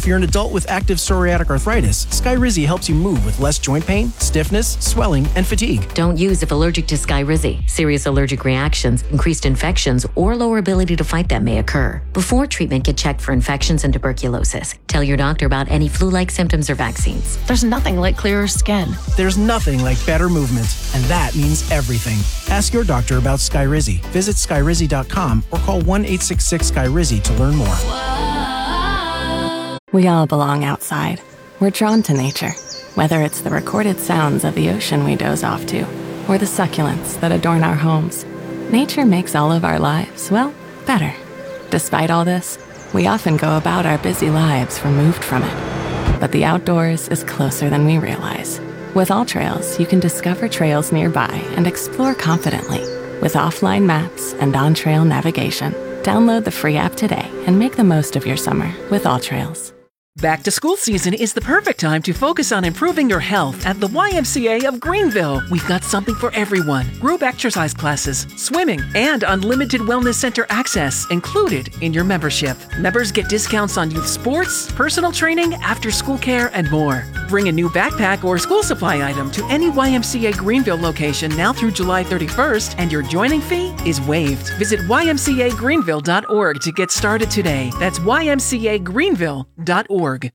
If you're an adult with active psoriatic arthritis, Skyrizi helps you move with less joint pain, stiffness, swelling, and fatigue. Don't use if allergic to Skyrizi. Serious allergic reactions, increased infections, or lower ability to fight them may occur. Before treatment, get checked for infections and tuberculosis. Tell your doctor about any flu-like symptoms or vaccines. There's nothing like clearer skin. There's nothing like better movement, and that means everything. Ask your doctor about Skyrizi. Visit skyrizi.com or call 1-866-SKYRIZI to learn more. We all belong outside. We're drawn to nature, whether it's the recorded sounds of the ocean we doze off to, or the succulents that adorn our homes. Nature makes all of our lives, well, better. Despite all this, we often go about our busy lives removed from it. But the outdoors is closer than we realize. With AllTrails, you can discover trails nearby and explore confidently. With offline maps and on-trail navigation, download the free app today and make the most of your summer with AllTrails. Back to school season is the perfect time to focus on improving your health at the YMCA of Greenville. We've got something for everyone. Group exercise classes, swimming, and unlimited wellness center access included in your membership. Members get discounts on youth sports, personal training, after-school care, and more. Bring a new backpack or school supply item to any YMCA Greenville location now through July 31st, and your joining fee is waived. Visit ymcagreenville.org to get started today. That's ymcagreenville.org.